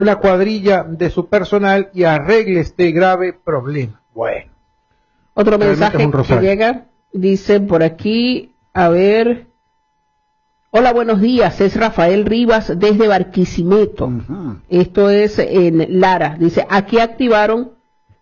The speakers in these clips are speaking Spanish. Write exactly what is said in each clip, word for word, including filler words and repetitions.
una cuadrilla de su personal y arregle este grave problema. Bueno. Otro mensaje que llega, dice por aquí, a ver... Hola, buenos días, es Rafael Rivas desde Barquisimeto. Uh-huh. Esto es en Lara. Dice, aquí activaron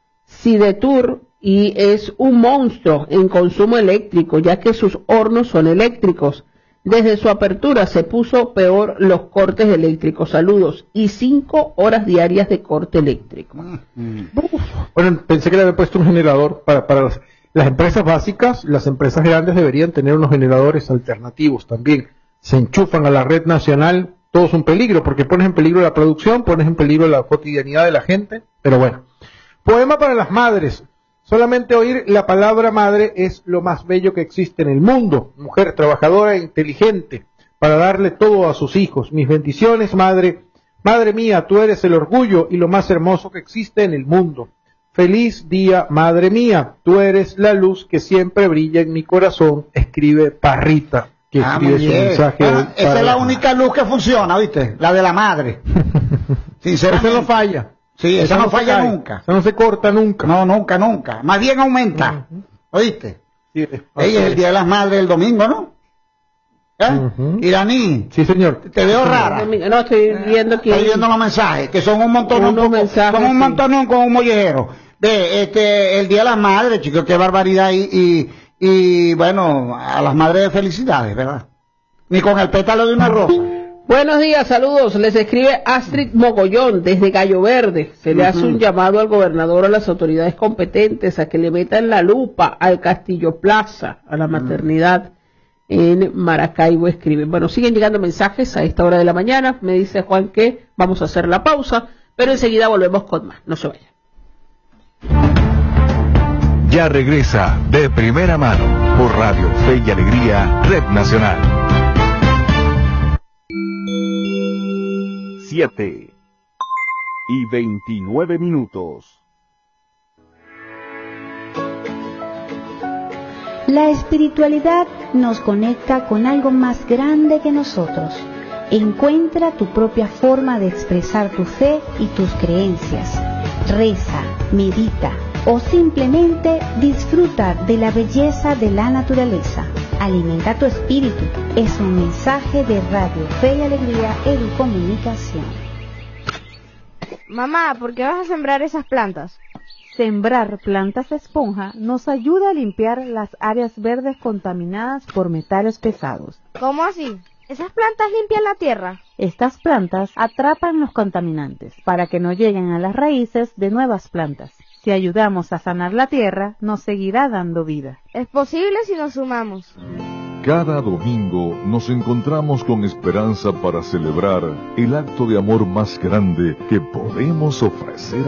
Sidetur y es un monstruo en consumo eléctrico, ya que sus hornos son eléctricos. Desde su apertura se puso peor los cortes eléctricos. Saludos. Y cinco horas diarias de corte eléctrico. Uh-huh. Bueno, pensé que le había puesto un generador para, para las, las empresas básicas. Las empresas grandes deberían tener unos generadores alternativos también. Se enchufan a la red nacional, todo es un peligro, porque pones en peligro la producción, pones en peligro la cotidianidad de la gente, pero bueno. Poema para las madres. Solamente oír la palabra madre es lo más bello que existe en el mundo. Mujer trabajadora e inteligente, para darle todo a sus hijos. Mis bendiciones, madre. Madre mía, tú eres el orgullo y lo más hermoso que existe en el mundo. Feliz día, madre mía. Tú eres la luz que siempre brilla en mi corazón. Escribe Parrita. Que ah, escribe su mensaje. Bueno, esa es la única luz que funciona, ¿viste? La de la madre. Sinceramente. Esa no falla. Sí, esa, esa no, no falla cae. nunca. Esa no se corta nunca. No, nunca, nunca. Más bien aumenta. Uh-huh. ¿Oíste? Sí, okay. Ella es el Día de las Madres el domingo, ¿no? ¿Eh? Uh-huh. Iraní. Sí, señor. Te veo rara. No, estoy viendo que... Estoy viendo los mensajes, que son un montón, un poco, mensajes, son un montón sí. Con un mollejero. Ve, este, el Día de las Madres, chicos, qué barbaridad y... y Y bueno, a las madres de felicidades, ¿verdad? Ni con el pétalo de una rosa. Buenos días, saludos. Les escribe Astrid Mogollón desde Gallo Verde. Se le uh-huh. hace un llamado al gobernador, a las autoridades competentes, a que le metan la lupa al Castillo Plaza, a la maternidad uh-huh. en Maracaibo, escribe. Bueno, siguen llegando mensajes a esta hora de la mañana. Me dice Juan que vamos a hacer la pausa, pero enseguida volvemos con más. No se vayan. Ya regresa De Primera Mano por Radio Fe y Alegría, Red Nacional. Siete y veintinueve minutos. La espiritualidad nos conecta con algo más grande que nosotros. Encuentra tu propia forma de expresar tu fe y tus creencias. Reza, medita o simplemente disfruta de la belleza de la naturaleza. Alimenta tu espíritu. Es un mensaje de Radio Fe y Alegría Educomunicación. Mamá, ¿por qué vas a sembrar esas plantas? Sembrar plantas esponja nos ayuda a limpiar las áreas verdes contaminadas por metales pesados. ¿Cómo así? ¿Esas plantas limpian la tierra? Estas plantas atrapan los contaminantes para que no lleguen a las raíces de nuevas plantas. Si ayudamos a sanar la tierra, nos seguirá dando vida. Es posible si nos sumamos. Cada domingo nos encontramos con esperanza para celebrar el acto de amor más grande que podemos ofrecer